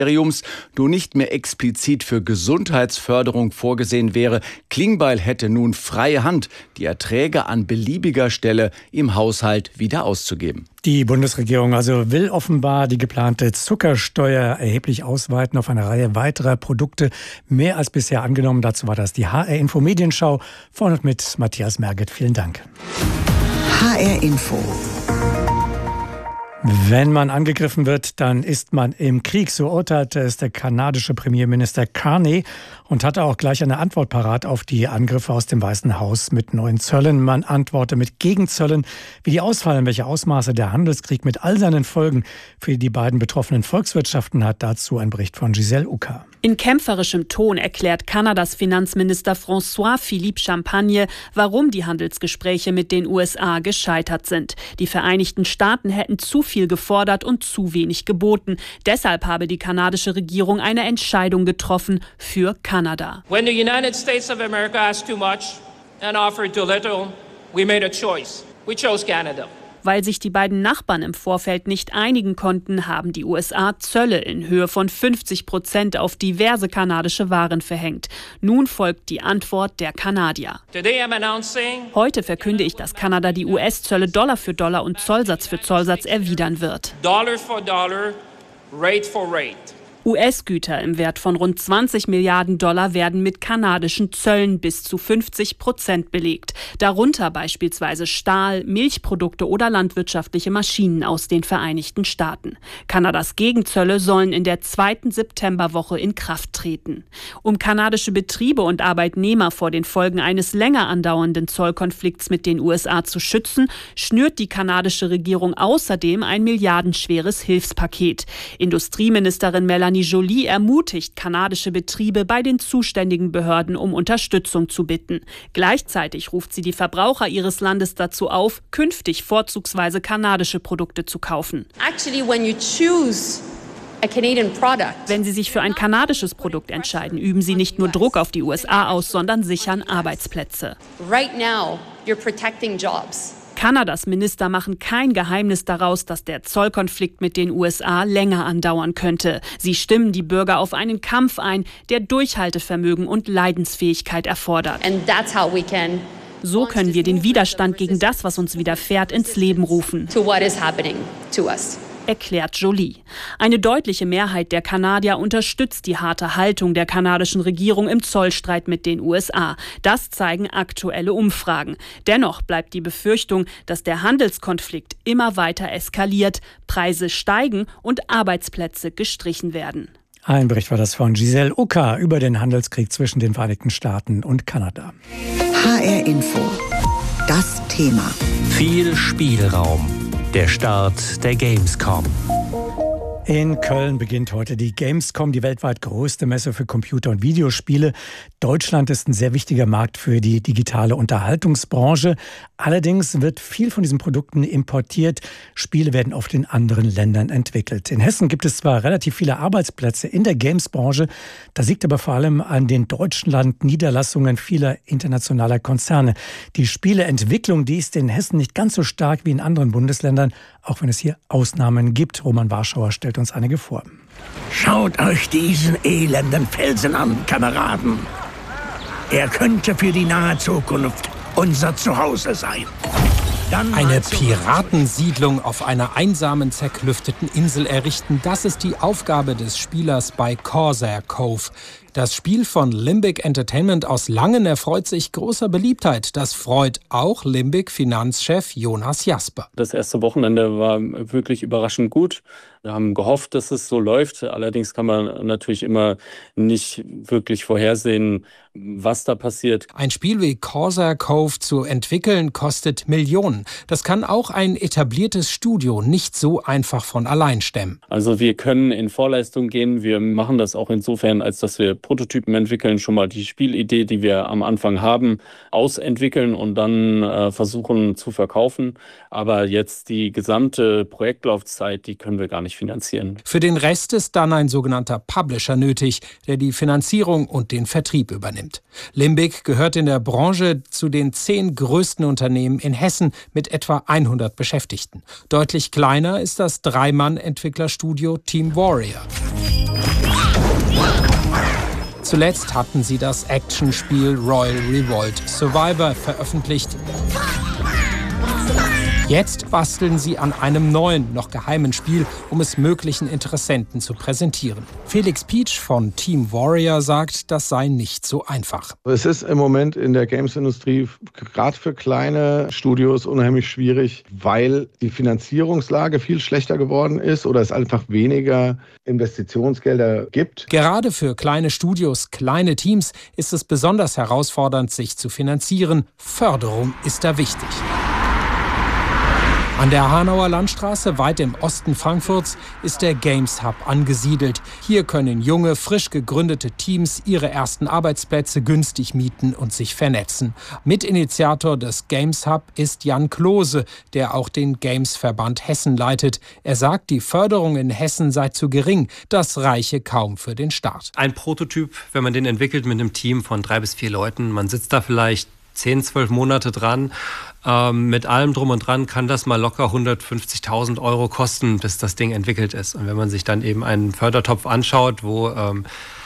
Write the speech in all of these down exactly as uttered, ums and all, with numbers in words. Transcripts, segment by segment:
nun nicht mehr explizit für Gesundheitsförderung vorgesehen wäre. Klingbeil hätte nun freie Hand, die Erträge an beliebiger Stelle im Haushalt wieder auszugeben. Die Bundesregierung also will offenbar die geplante Zuckersteuer erheblich ausweiten auf eine Reihe weiterer Produkte. Mehr als bisher angenommen. Dazu war das die H R Info Medienschau. Von und mit Matthias Merget. Vielen Dank. H R Info. Wenn man angegriffen wird, dann ist man im Krieg. So urteilte es der kanadische Premierminister Carney und hatte auch gleich eine Antwort parat auf die Angriffe aus dem Weißen Haus mit neuen Zöllen. Man antworte mit Gegenzöllen. Wie die ausfallen, welche Ausmaße der Handelskrieg mit all seinen Folgen für die beiden betroffenen Volkswirtschaften hat, dazu ein Bericht von Giselle Ucker. In kämpferischem Ton erklärt Kanadas Finanzminister François-Philippe Champagne, warum die Handelsgespräche mit den U S A gescheitert sind. Die Vereinigten Staaten hätten zu viel gefordert und zu wenig geboten. Deshalb habe die kanadische Regierung eine Entscheidung getroffen für Kanada. When the United States of America asked too much and offered too little, we made a choice. We chose Canada. Weil sich die beiden Nachbarn im Vorfeld nicht einigen konnten, haben die U S A Zölle in Höhe von fünfzig Prozent auf diverse kanadische Waren verhängt. Nun folgt die Antwort der Kanadier. Heute verkünde ich, dass Kanada die U S-Zölle Dollar für Dollar und Zollsatz für Zollsatz erwidern wird. Dollar for Dollar, Rate for Rate. U S-Güter im Wert von rund zwanzig Milliarden Dollar werden mit kanadischen Zöllen bis zu fünfzig Prozent belegt. Darunter beispielsweise Stahl, Milchprodukte oder landwirtschaftliche Maschinen aus den Vereinigten Staaten. Kanadas Gegenzölle sollen in der zweiten Septemberwoche in Kraft treten. Um kanadische Betriebe und Arbeitnehmer vor den Folgen eines länger andauernden Zollkonflikts mit den U S A zu schützen, schnürt die kanadische Regierung außerdem ein milliardenschweres Hilfspaket. Industrieministerin Melanie Joly ermutigt kanadische Betriebe bei den zuständigen Behörden um Unterstützung zu bitten. Gleichzeitig ruft sie die Verbraucher ihres Landes dazu auf, künftig vorzugsweise kanadische Produkte zu kaufen. Actually, when you choose a Canadian product, Wenn Sie sich für ein kanadisches Produkt entscheiden, üben Sie nicht nur Druck auf die U S A aus, sondern sichern Arbeitsplätze. right now, you're protecting jobs. Kanadas Minister machen kein Geheimnis daraus, dass der Zollkonflikt mit den U S A länger andauern könnte. Sie stimmen die Bürger auf einen Kampf ein, der Durchhaltevermögen und Leidensfähigkeit erfordert. And that's how we can So können wir den Widerstand gegen das, was uns widerfährt, ins Leben rufen, to what is happening to us. erklärt Joly. Eine deutliche Mehrheit der Kanadier unterstützt die harte Haltung der kanadischen Regierung im Zollstreit mit den U S A. Das zeigen aktuelle Umfragen. Dennoch bleibt die Befürchtung, dass der Handelskonflikt immer weiter eskaliert, Preise steigen und Arbeitsplätze gestrichen werden. Ein Bericht war das von Giselle Ucker über den Handelskrieg zwischen den Vereinigten Staaten und Kanada. H R Info. Das Thema. Viel Spielraum. Der Start der Gamescom. In Köln beginnt heute die Gamescom, die weltweit größte Messe für Computer- und Videospiele. Deutschland ist ein sehr wichtiger Markt für die digitale Unterhaltungsbranche. Allerdings wird viel von diesen Produkten importiert. Spiele werden oft in anderen Ländern entwickelt. In Hessen gibt es zwar relativ viele Arbeitsplätze in der Games-Branche, das liegt aber vor allem an den Deutschland-Niederlassungen vieler internationaler Konzerne. Die Spieleentwicklung, die ist in Hessen nicht ganz so stark wie in anderen Bundesländern, auch wenn es hier Ausnahmen gibt. Roman Warschauer stellt uns einige vor. Schaut euch diesen elenden Felsen an, Kameraden. Er könnte für die nahe Zukunft unser Zuhause sein. Dann Eine Piratensiedlung auf einer einsamen, zerklüfteten Insel errichten, das ist die Aufgabe des Spielers bei Corsair Cove. Das Spiel von Limbic Entertainment aus Langen erfreut sich großer Beliebtheit. Das freut auch Limbic-Finanzchef Jonas Jasper. Das erste Wochenende war wirklich überraschend gut. Wir haben gehofft, dass es so läuft. Allerdings kann man natürlich immer nicht wirklich vorhersehen, was da passiert. Ein Spiel wie Corsair Cove zu entwickeln, kostet Millionen. Das kann auch ein etabliertes Studio nicht so einfach von allein stemmen. Also wir können in Vorleistung gehen. Wir machen das auch insofern, als dass wir Prototypen entwickeln, schon mal die Spielidee, die wir am Anfang haben, ausentwickeln und dann äh, versuchen zu verkaufen. Aber jetzt die gesamte Projektlaufzeit, die können wir gar nicht finanzieren. Für den Rest ist dann ein sogenannter Publisher nötig, der die Finanzierung und den Vertrieb übernimmt. Limbic gehört in der Branche zu den zehn größten Unternehmen in Hessen mit etwa hundert Beschäftigten. Deutlich kleiner ist das Dreimann-Entwicklerstudio Team Warrior. Zuletzt hatten sie das Actionspiel Royal Revolt Survivor veröffentlicht. Jetzt basteln sie an einem neuen, noch geheimen Spiel, um es möglichen Interessenten zu präsentieren. Felix Pietsch von Team Warrior sagt, das sei nicht so einfach. Es ist im Moment in der Games-Industrie gerade für kleine Studios unheimlich schwierig, weil die Finanzierungslage viel schlechter geworden ist oder es einfach weniger Investitionsgelder gibt. Gerade für kleine Studios, kleine Teams ist es besonders herausfordernd, sich zu finanzieren. Förderung ist da wichtig. An der Hanauer Landstraße, weit im Osten Frankfurts, ist der Games Hub angesiedelt. Hier können junge, frisch gegründete Teams ihre ersten Arbeitsplätze günstig mieten und sich vernetzen. Mitinitiator des Games Hub ist Jan Klose, der auch den Games-Verband Hessen leitet. Er sagt, die Förderung in Hessen sei zu gering. Das reiche kaum für den Start. Ein Prototyp, wenn man den entwickelt mit einem Team von drei bis vier Leuten, man sitzt da vielleicht zehn, zwölf Monate dran. Ähm, mit allem drum und dran kann das mal locker hundertfünfzigtausend Euro kosten, bis das Ding entwickelt ist. Und wenn man sich dann eben einen Fördertopf anschaut, wo ähm,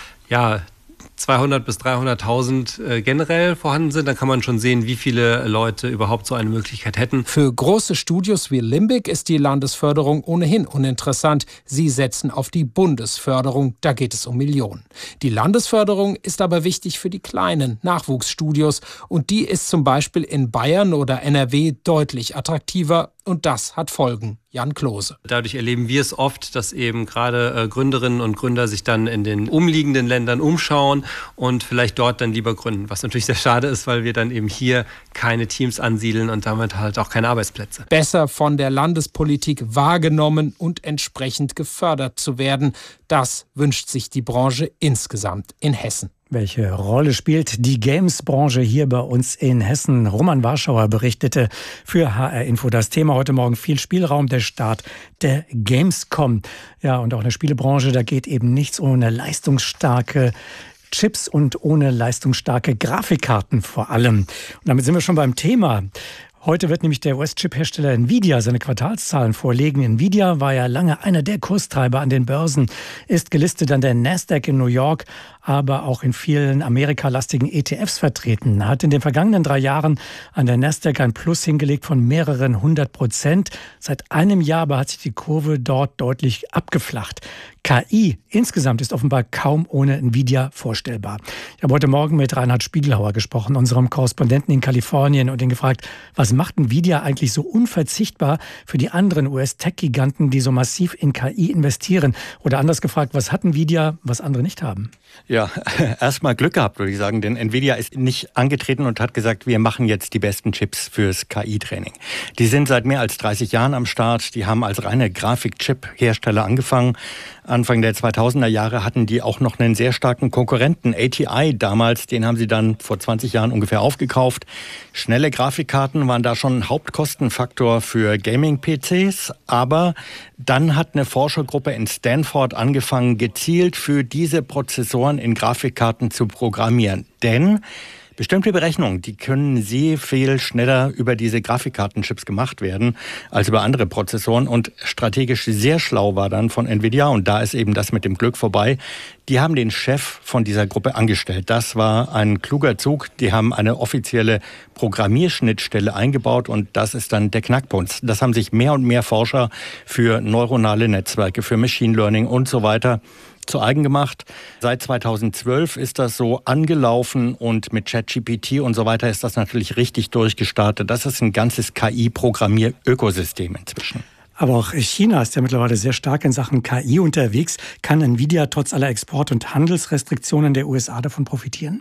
ja zweihundert bis dreihunderttausend äh, generell vorhanden sind, dann kann man schon sehen, wie viele Leute überhaupt so eine Möglichkeit hätten. Für große Studios wie Limbic ist die Landesförderung ohnehin uninteressant. Sie setzen auf die Bundesförderung, da geht es um Millionen. Die Landesförderung ist aber wichtig für die kleinen Nachwuchsstudios und die ist zum Beispiel in Bayern oder N R W deutlich attraktiver. Und das hat Folgen. Jan Klose. Dadurch erleben wir es oft, dass eben gerade äh, Gründerinnen und Gründer sich dann in den umliegenden Ländern umschauen und vielleicht dort dann lieber gründen. Was natürlich sehr schade ist, weil wir dann eben hier keine Teams ansiedeln und damit halt auch keine Arbeitsplätze. Besser von der Landespolitik wahrgenommen und entsprechend gefördert zu werden, das wünscht sich die Branche insgesamt in Hessen. Welche Rolle spielt die Games-Branche hier bei uns in Hessen? Roman Warschauer berichtete für H R Info. Das Thema heute Morgen: viel Spielraum, der Start der Gamescom. Ja, und auch in der Spielebranche, da geht eben nichts ohne leistungsstarke Chips und ohne leistungsstarke Grafikkarten vor allem. Und damit sind wir schon beim Thema. Heute wird nämlich der U S-Chip-Hersteller Nvidia seine Quartalszahlen vorlegen. Nvidia war ja lange einer der Kurstreiber an den Börsen, ist gelistet an der Nasdaq in New York, aber auch in vielen amerikalastigen E T Fs vertreten. Hat in den vergangenen drei Jahren an der Nasdaq ein Plus hingelegt von mehreren hundert Prozent. Seit einem Jahr aber hat sich die Kurve dort deutlich abgeflacht. K I insgesamt ist offenbar kaum ohne Nvidia vorstellbar. Ich habe heute Morgen mit Reinhard Spiegelhauer gesprochen, unserem Korrespondenten in Kalifornien, und ihn gefragt, was macht Nvidia eigentlich so unverzichtbar für die anderen U S-Tech-Giganten, die so massiv in K I investieren? Oder anders gefragt, was hat Nvidia, was andere nicht haben? Ja, erstmal Glück gehabt, würde ich sagen, denn Nvidia ist nicht angetreten und hat gesagt, wir machen jetzt die besten Chips fürs K I-Training. Die sind seit mehr als dreißig Jahren am Start, die haben als reine Grafik-Chip-Hersteller angefangen. Anfang der zweitausender Jahre hatten die auch noch einen sehr starken Konkurrenten, A T I damals, den haben sie dann vor zwanzig Jahren ungefähr aufgekauft. Schnelle Grafikkarten waren da schon ein Hauptkostenfaktor für Gaming-P Cs, aber dann hat eine Forschergruppe in Stanford angefangen, gezielt für diese Prozessoren in Grafikkarten zu programmieren. Denn bestimmte Berechnungen, die können sehr viel schneller über diese Grafikkartenchips gemacht werden als über andere Prozessoren, und strategisch sehr schlau war dann von Nvidia, und da ist eben das mit dem Glück vorbei. Die haben den Chef von dieser Gruppe angestellt. Das war ein kluger Zug. Die haben eine offizielle Programmierschnittstelle eingebaut, und das ist dann der Knackpunkt. Das haben sich mehr und mehr Forscher für neuronale Netzwerke, für Machine Learning und so weiter zu eigen gemacht. Seit zweitausendzwölf ist das so angelaufen, und mit ChatGPT und so weiter ist das natürlich richtig durchgestartet. Das ist ein ganzes K I-Programmier-Ökosystem inzwischen. Aber auch China ist ja mittlerweile sehr stark in Sachen K I unterwegs. Kann Nvidia trotz aller Export- und Handelsrestriktionen der U S A davon profitieren?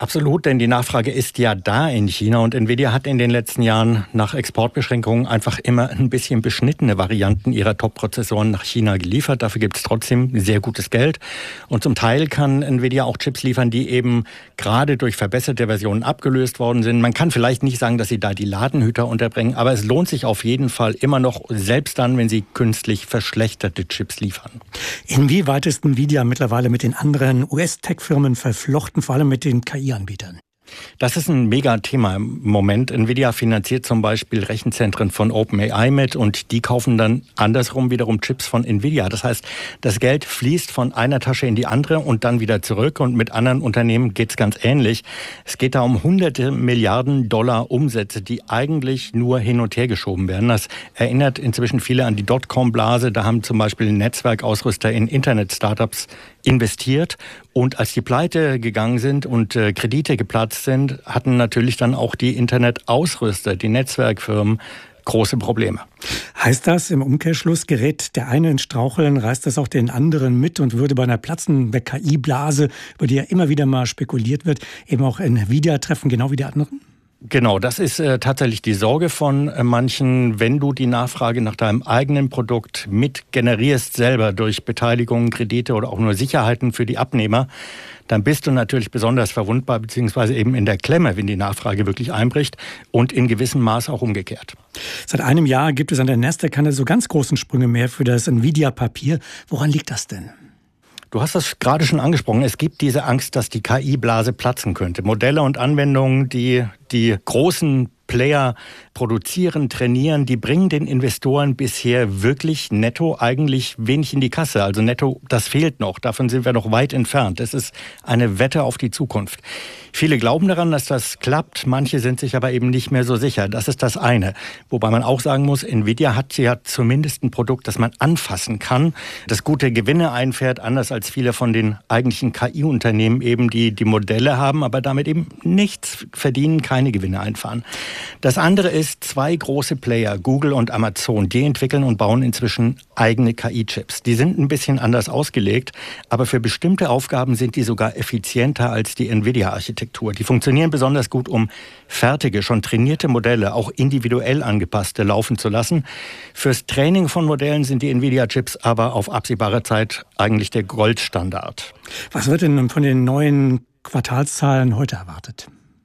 Absolut, denn die Nachfrage ist ja da in China und Nvidia hat in den letzten Jahren nach Exportbeschränkungen einfach immer ein bisschen beschnittene Varianten ihrer Top-Prozessoren nach China geliefert. Dafür gibt es trotzdem sehr gutes Geld und zum Teil kann Nvidia auch Chips liefern, die eben gerade durch verbesserte Versionen abgelöst worden sind. Man kann vielleicht nicht sagen, dass sie da die Ladenhüter unterbringen, aber es lohnt sich auf jeden Fall immer noch, selbst dann, wenn sie künstlich verschlechterte Chips liefern. Inwieweit ist Nvidia mittlerweile mit den anderen U S-Tech-Firmen verflochten, vor allem mit den K I-Anbietern? Das ist ein Mega-Thema im Moment. Nvidia finanziert zum Beispiel Rechenzentren von OpenAI mit und die kaufen dann andersrum wiederum Chips von Nvidia. Das heißt, das Geld fließt von einer Tasche in die andere und dann wieder zurück und mit anderen Unternehmen geht es ganz ähnlich. Es geht da um hunderte Milliarden Dollar Umsätze, die eigentlich nur hin und her geschoben werden. Das erinnert inzwischen viele an die Dotcom-Blase. Da haben zum Beispiel Netzwerkausrüster in Internet-Startups investiert und als die pleite gegangen sind und äh, Kredite geplatzt sind, hatten natürlich dann auch die Internetausrüster, die Netzwerkfirmen, große Probleme. Heißt das im Umkehrschluss, gerät der eine ins Straucheln, reißt das auch den anderen mit und würde bei einer platzenden K I-Blase, über die ja immer wieder mal spekuliert wird, eben auch Nvidia treffen, genau wie die anderen? Genau, das ist äh, tatsächlich die Sorge von äh, manchen, wenn du die Nachfrage nach deinem eigenen Produkt mit generierst selber durch Beteiligungen, Kredite oder auch nur Sicherheiten für die Abnehmer, dann bist du natürlich besonders verwundbar beziehungsweise eben in der Klemme, wenn die Nachfrage wirklich einbricht und in gewissem Maß auch umgekehrt. Seit einem Jahr gibt es an der Nasdaq keine so ganz großen Sprünge mehr für das Nvidia-Papier. Woran liegt das denn? Du hast das gerade schon angesprochen. Es gibt diese Angst, dass die K I-Blase platzen könnte. Modelle und Anwendungen, die die großen Player produzieren, trainieren, die bringen den Investoren bisher wirklich netto eigentlich wenig in die Kasse. Also netto, das fehlt noch. Davon sind wir noch weit entfernt. Es ist eine Wette auf die Zukunft. Viele glauben daran, dass das klappt. Manche sind sich aber eben nicht mehr so sicher. Das ist das eine. Wobei man auch sagen muss, Nvidia hat ja zumindest ein Produkt, das man anfassen kann, das gute Gewinne einfährt, anders als viele von den eigentlichen K I-Unternehmen eben, die die Modelle haben, aber damit eben nichts verdienen, keine Gewinne einfahren. Das andere ist, zwei große Player, Google und Amazon, die entwickeln und bauen inzwischen eigene K I-Chips. Die sind ein bisschen anders ausgelegt, aber für bestimmte Aufgaben sind die sogar effizienter als die Nvidia-Architektur. Die funktionieren besonders gut, um fertige, schon trainierte Modelle, auch individuell angepasste, laufen zu lassen. Fürs Training von Modellen sind die Nvidia-Chips aber auf absehbare Zeit eigentlich der Goldstandard. Was wird denn von den neuen Quartalszahlen heute erwartet?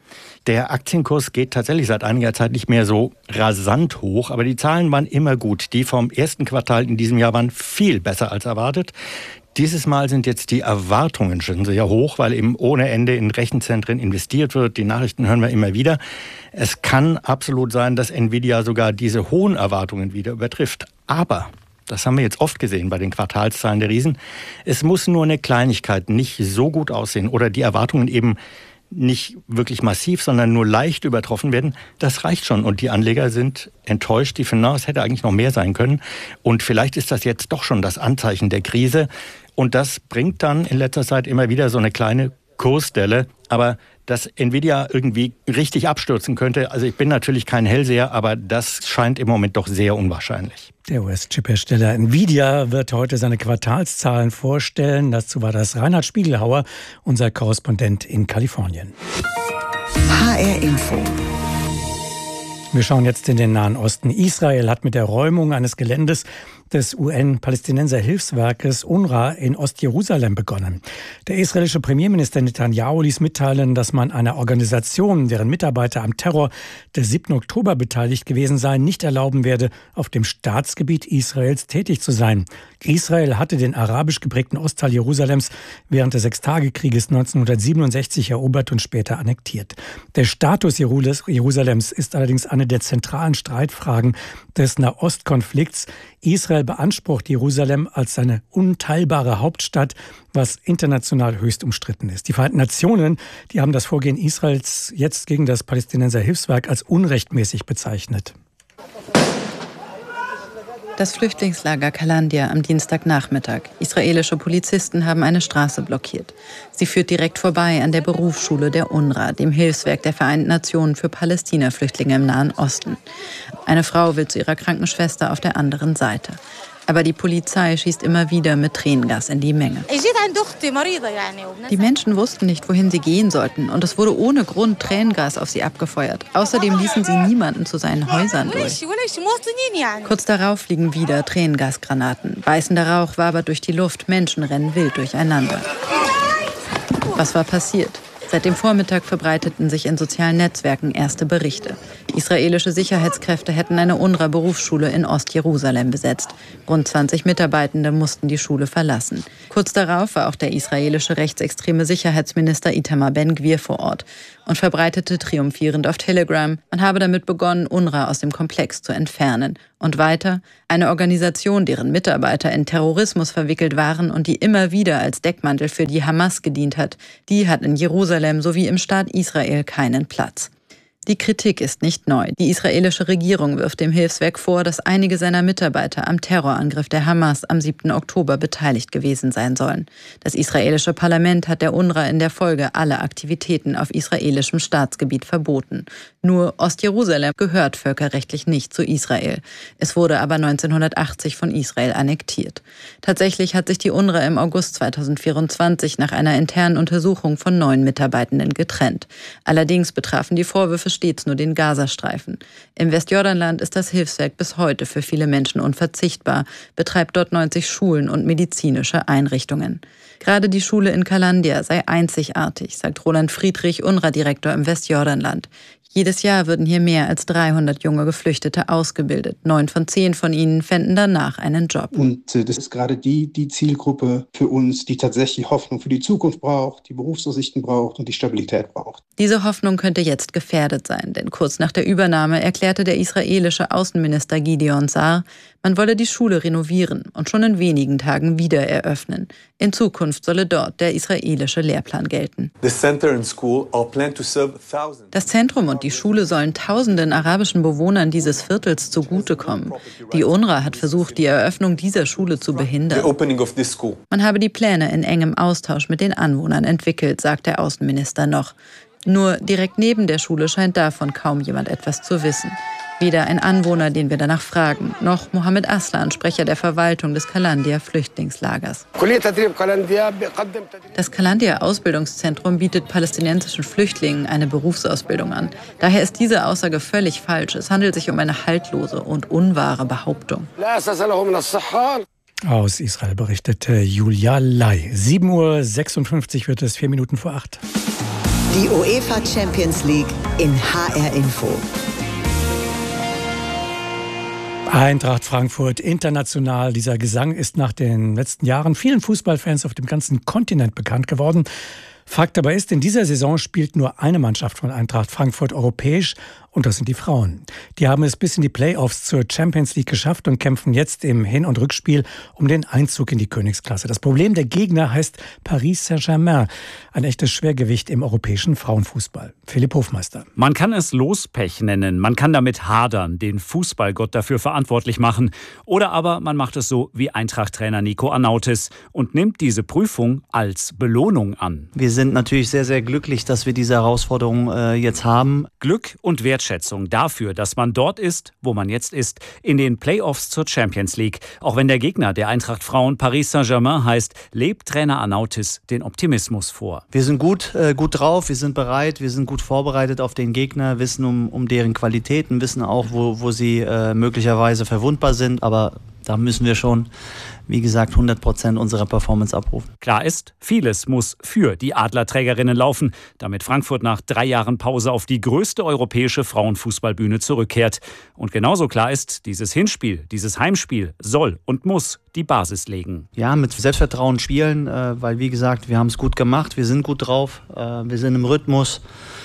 Der Aktienkurs geht tatsächlich seit einiger Zeit nicht mehr so rasant hoch, aber die Zahlen waren immer gut. Die vom ersten Quartal in diesem Jahr waren viel besser als erwartet. Dieses Mal sind jetzt die Erwartungen schon sehr hoch, weil eben ohne Ende in Rechenzentren investiert wird. Die Nachrichten hören wir immer wieder. Es kann absolut sein, dass Nvidia sogar diese hohen Erwartungen wieder übertrifft. Aber das haben wir jetzt oft gesehen bei den Quartalszahlen der Riesen. Es muss nur eine Kleinigkeit nicht so gut aussehen oder die Erwartungen eben nicht wirklich massiv, sondern nur leicht übertroffen werden, das reicht schon. Und die Anleger sind enttäuscht, die finden, na, es hätte eigentlich noch mehr sein können. Und vielleicht ist das jetzt doch schon das Anzeichen der Krise. Und das bringt dann in letzter Zeit immer wieder so eine kleine Kursdelle. Aber dass Nvidia irgendwie richtig abstürzen könnte, also ich bin natürlich kein Hellseher, aber das scheint im Moment doch sehr unwahrscheinlich. Der U S-Chip-Hersteller Nvidia wird heute seine Quartalszahlen vorstellen. Dazu war das Reinhard Spiegelhauer, unser Korrespondent in Kalifornien. H R Info. Wir schauen jetzt in den Nahen Osten. Israel hat mit der Räumung eines Geländes des U N-Palästinenser-Hilfswerkes UNRWA in Ostjerusalem begonnen. Der israelische Premierminister Netanyahu ließ mitteilen, dass man einer Organisation, deren Mitarbeiter am Terror des siebten Oktober beteiligt gewesen seien, nicht erlauben werde, auf dem Staatsgebiet Israels tätig zu sein. Israel hatte den arabisch geprägten Ostteil Jerusalems während des Sechstagekrieges neunzehnhundertsiebenundsechzig erobert und später annektiert. Der Status Jerusalems ist allerdings eine der zentralen Streitfragen des Nahostkonflikts. Israel beansprucht Jerusalem als seine unteilbare Hauptstadt, was international höchst umstritten ist. Die Vereinten Nationen, die haben das Vorgehen Israels jetzt gegen das Palästinenser Hilfswerk als unrechtmäßig bezeichnet. Das Flüchtlingslager Kalandia am Dienstagnachmittag. Israelische Polizisten haben eine Straße blockiert. Sie führt direkt vorbei an der Berufsschule der UNRWA, dem Hilfswerk der Vereinten Nationen für Palästina-Flüchtlinge im Nahen Osten. Eine Frau will zu ihrer Krankenschwester auf der anderen Seite. Aber die Polizei schießt immer wieder mit Tränengas in die Menge. Die Menschen wussten nicht, wohin sie gehen sollten. Und es wurde ohne Grund Tränengas auf sie abgefeuert. Außerdem ließen sie niemanden zu seinen Häusern durch. Kurz darauf fliegen wieder Tränengasgranaten. Beißender Rauch wabert durch die Luft. Menschen rennen wild durcheinander. Was war passiert? Seit dem Vormittag verbreiteten sich in sozialen Netzwerken erste Berichte. Israelische Sicherheitskräfte hätten eine UNRWA-Berufsschule in Ostjerusalem besetzt. Rund zwanzig Mitarbeitende mussten die Schule verlassen. Kurz darauf war auch der israelische rechtsextreme Sicherheitsminister Itamar Ben-Gvir vor Ort und verbreitete triumphierend auf Telegram, man habe damit begonnen, UNRWA aus dem Komplex zu entfernen. Und weiter, eine Organisation, deren Mitarbeiter in Terrorismus verwickelt waren und die immer wieder als Deckmantel für die Hamas gedient hat, die hat in Jerusalem sowie im Staat Israel keinen Platz. Die Kritik ist nicht neu. Die israelische Regierung wirft dem Hilfswerk vor, dass einige seiner Mitarbeiter am Terrorangriff der Hamas am siebten Oktober beteiligt gewesen sein sollen. Das israelische Parlament hat der UNRWA in der Folge alle Aktivitäten auf israelischem Staatsgebiet verboten. Nur Ostjerusalem gehört völkerrechtlich nicht zu Israel. Es wurde aber neunzehnhundertachtzig von Israel annektiert. Tatsächlich hat sich die UNRWA im August zweitausendvierundzwanzig nach einer internen Untersuchung von neun Mitarbeitenden getrennt. Allerdings betrafen die Vorwürfe stets nur den Gazastreifen. Im Westjordanland ist das Hilfswerk bis heute für viele Menschen unverzichtbar, betreibt dort neunzig Schulen und medizinische Einrichtungen. Gerade die Schule in Kalandia sei einzigartig, sagt Roland Friedrich, UNRWA-Direktor im Westjordanland. Jedes Jahr würden hier mehr als dreihundert junge Geflüchtete ausgebildet. Neun von zehn von ihnen fänden danach einen Job. Und äh, das ist gerade die, die Zielgruppe für uns, die tatsächlich Hoffnung für die Zukunft braucht, die Berufsaussichten braucht und die Stabilität braucht. Diese Hoffnung könnte jetzt gefährdet sein, denn kurz nach der Übernahme erklärte der israelische Außenminister Gideon Sa'ar, man wolle die Schule renovieren und schon in wenigen Tagen wieder eröffnen. In Zukunft solle dort der israelische Lehrplan gelten. Das Zentrum und die Schule sollen tausenden arabischen Bewohnern dieses Viertels zugutekommen. Die UNRWA hat versucht, die Eröffnung dieser Schule zu behindern. Man habe die Pläne in engem Austausch mit den Anwohnern entwickelt, sagt der Außenminister noch. Nur direkt neben der Schule scheint davon kaum jemand etwas zu wissen. Weder ein Anwohner, den wir danach fragen, noch Mohammed Aslan, Sprecher der Verwaltung des Kalandia-Flüchtlingslagers. Das Kalandia-Ausbildungszentrum bietet palästinensischen Flüchtlingen eine Berufsausbildung an. Daher ist diese Aussage völlig falsch. Es handelt sich um eine haltlose und unwahre Behauptung. Aus Israel berichtete Julia Lai. sieben Uhr sechsundfünfzig wird es, vier Minuten vor acht. Die UEFA Champions League in H R Info. Eintracht Frankfurt international. Dieser Gesang ist nach den letzten Jahren vielen Fußballfans auf dem ganzen Kontinent bekannt geworden. Fakt aber ist, in dieser Saison spielt nur eine Mannschaft von Eintracht Frankfurt europäisch und das sind die Frauen. Die haben es bis in die Playoffs zur Champions League geschafft und kämpfen jetzt im Hin- und Rückspiel um den Einzug in die Königsklasse. Das Problem der Gegner heißt Paris Saint-Germain, ein echtes Schwergewicht im europäischen Frauenfußball. Philipp Hofmeister. Man kann es Lospech nennen, man kann damit hadern, den Fußballgott dafür verantwortlich machen. Oder aber man macht es so wie Eintracht-Trainer Nico Arnautis und nimmt diese Prüfung als Belohnung an. Wir sind natürlich sehr, sehr glücklich, dass wir diese Herausforderung äh, jetzt haben. Glück und Wertschätzung dafür, dass man dort ist, wo man jetzt ist, in den Playoffs zur Champions League. Auch wenn der Gegner der Eintracht Frauen Paris Saint-Germain heißt, lebt Trainer Arnautis den Optimismus vor. Wir sind gut, äh, gut drauf, wir sind bereit, wir sind gut vorbereitet auf den Gegner, wissen um, um deren Qualitäten, wissen auch, wo, wo sie äh, möglicherweise verwundbar sind, aber da müssen wir schon, wie gesagt, hundert Prozent unserer Performance abrufen. Klar ist, vieles muss für die Adlerträgerinnen laufen, damit Frankfurt nach drei Jahren Pause auf die größte europäische Frauenfußballbühne zurückkehrt. Und genauso klar ist, dieses Hinspiel, dieses Heimspiel soll und muss die Basis legen. Ja, mit Selbstvertrauen spielen, weil wie gesagt, wir haben es gut gemacht, wir sind gut drauf, wir sind im Rhythmus.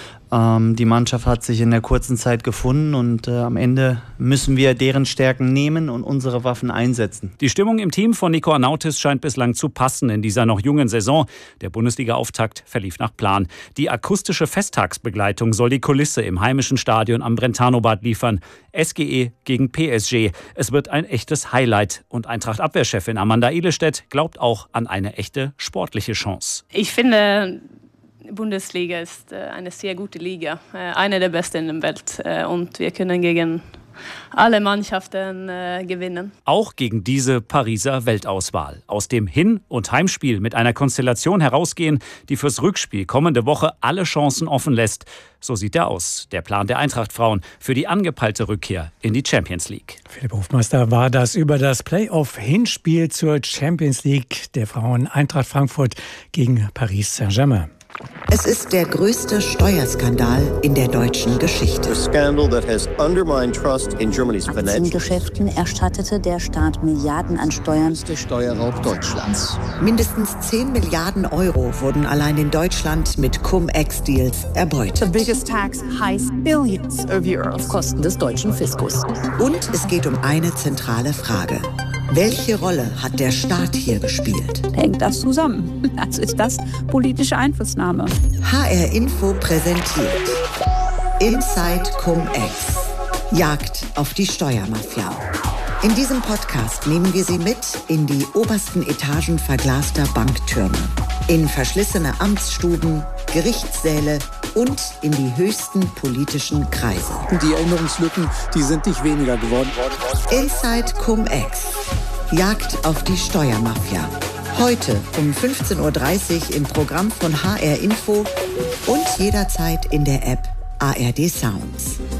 Die Mannschaft hat sich in der kurzen Zeit gefunden und äh, am Ende müssen wir deren Stärken nehmen und unsere Waffen einsetzen. Die Stimmung im Team von Nico Arnautis scheint bislang zu passen in dieser noch jungen Saison. Der Bundesliga-Auftakt verlief nach Plan. Die akustische Festtagsbegleitung soll die Kulisse im heimischen Stadion am Brentano-Bad liefern. S G E gegen P S G. Es wird ein echtes Highlight. Und Eintracht-Abwehrchefin Amanda Ehlestedt glaubt auch an eine echte sportliche Chance. Ich finde, Bundesliga ist eine sehr gute Liga, eine der besten in der Welt und wir können gegen alle Mannschaften äh, gewinnen. Auch gegen diese Pariser Weltauswahl. Aus dem Hin- und Heimspiel mit einer Konstellation herausgehen, die fürs Rückspiel kommende Woche alle Chancen offen lässt. So sieht er aus, der Plan der Eintracht-Frauen für die angepeilte Rückkehr in die Champions League. Philipp Hofmeister war das über das Playoff-Hinspiel zur Champions League der Frauen Eintracht Frankfurt gegen Paris Saint-Germain. Es ist der größte Steuerskandal in der deutschen Geschichte. Aktiengeschäften erstattete der Staat Milliarden an Steuern. Der Steuerraub Deutschlands. Mindestens zehn Milliarden Euro wurden allein in Deutschland mit Cum-Ex-Deals erbeutet. The biggest tax heist billions of euros auf Kosten des deutschen Fiskus. Und es geht um eine zentrale Frage. Welche Rolle hat der Staat hier gespielt? Hängt das zusammen? Also ist das politische Einflussnahme. H R Info präsentiert Inside Cum-Ex. Jagd auf die Steuermafia. In diesem Podcast nehmen wir Sie mit in die obersten Etagen verglaster Banktürme, in verschlissene Amtsstuben, Gerichtssäle und in die höchsten politischen Kreise. Die Erinnerungslücken, die sind nicht weniger geworden. Inside Cum-Ex. Jagd auf die Steuermafia. Heute um fünfzehn Uhr dreißig im Programm von H R Info und jederzeit in der App A R D Sounds.